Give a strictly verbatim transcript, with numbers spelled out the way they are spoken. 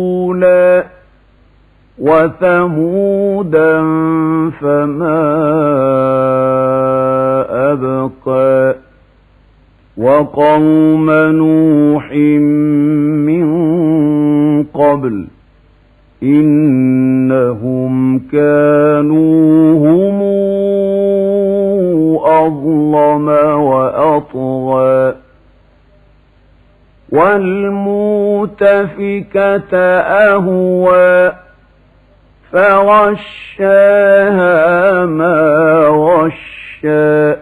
وثمودا فما أبقى وقوم نوح من قبل إنهم كانوا هم أظلم وأطغى والمؤتفكة أهوى فغشاها ما غشى